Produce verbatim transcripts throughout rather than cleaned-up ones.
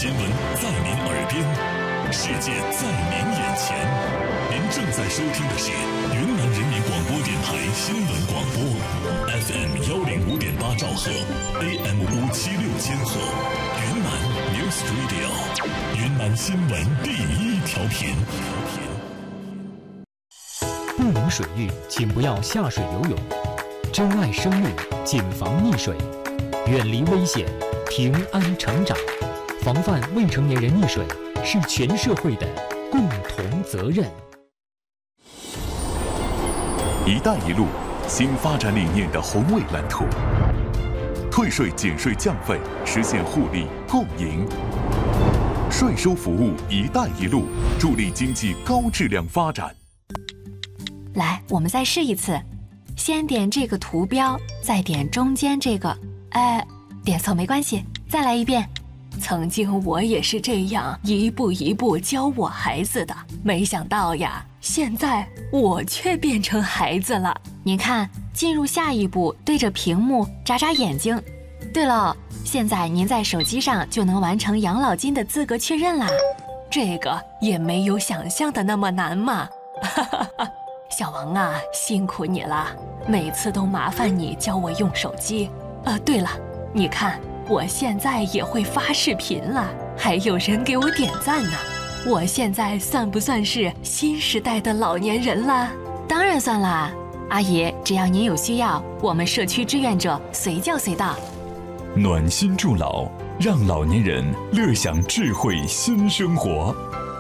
新闻在您耳边，世界在您眼前。您正在收听的是云南人民广播电台新闻广播 ，F M 幺零五点八兆赫 ，A M 五七六千赫，云南 News Radio， 云南新闻第一调频。 不能水域，请不要下水游泳。珍爱生命，谨防溺水，远离危险，平安成长。防范未成年人溺水是全社会的共同责任。 一带一路新发展理念的宏伟蓝图，退税减税降费，实现互利共赢。税收服务一带一路，助力经济高质量发展。 来，我们再试一次，先点这个图标，再点中间这个，哎，点错没关系，再来一遍。曾经我也是这样一步一步教我孩子的，没想到呀，现在我却变成孩子了。您看，进入下一步，对着屏幕眨眨眼睛。对了，现在您在手机上就能完成养老金的资格确认啦，这个也没有想象的那么难嘛。小王啊，辛苦你了，每次都麻烦你教我用手机。呃，对了，你看。我现在也会发视频了，还有人给我点赞呢。我现在算不算是新时代的老年人了？当然算啦，阿姨，只要您有需要，我们社区志愿者随叫随到。 暖心助老，让老年人乐享智慧新生活。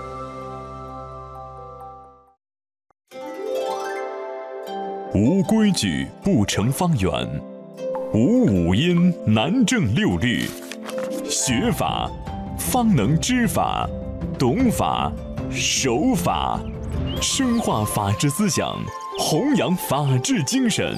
无规矩不成方圆。无五音难正六律，学法方能知法，懂法守法，深化法治思想，弘扬法治精神。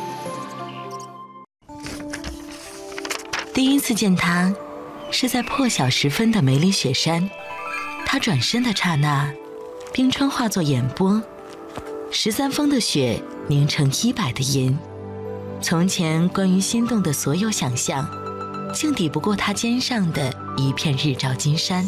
第一次见他，是在破晓时分的梅里雪山。他转身的刹那，冰川化作眼波，十三峰的雪凝成一百的银。从前关于心动的所有想象，竟抵不过他肩上的一片日照金山。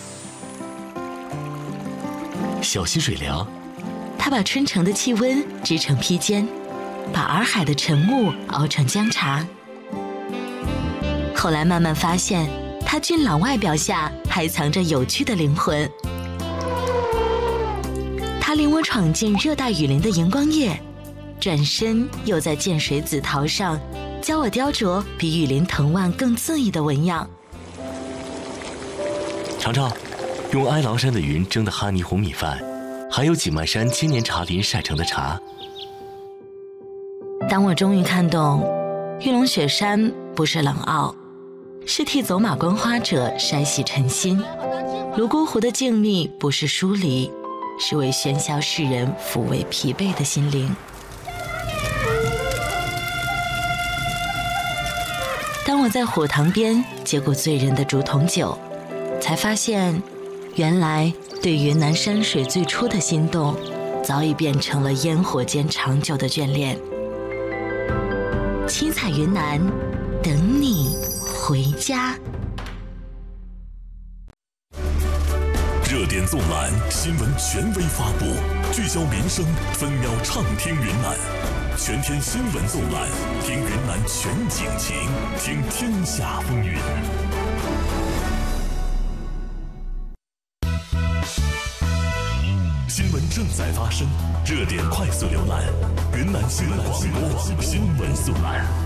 小溪水凉， 他把春城的气温织成披肩，把洱海的晨雾熬成姜茶。后来慢慢发现，他俊朗外表下还藏着有趣的灵魂。他领我闯进热带雨林的荧光夜，转身又在涧水紫桃上教我雕琢比雨林藤蔓更恣意的纹样。 尝尝用哀牢山的云蒸的哈尼红米饭，还有景迈山千年茶林晒成的茶。 当我终于看懂，玉龙雪山不是冷傲，是替走马观花者筛洗尘心；泸沽湖的静谧不是疏离，是为喧嚣世人抚慰疲惫的心灵。当我在火塘边接过醉人的竹筒酒，才发现，原来对云南山水最初的心动，早已变成了烟火间长久的眷恋。七彩云南，等你回家。 热点纵览，新闻权威发布，聚焦民生，分秒畅听云南。全天新闻纵览，听云南全景情，听天下风云。新闻正在发生，热点快速浏览，云南新闻广播新闻速览。